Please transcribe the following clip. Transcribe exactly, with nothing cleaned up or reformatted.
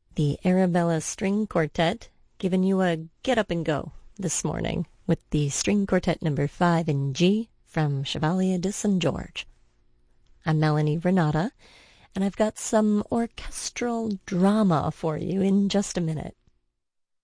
The Arabella String Quartet, giving you a get up and go this morning with the String Quartet number five in G from Chevalier de Saint George. I'm Melanie Renata, and I've got some orchestral drama for you in just a minute.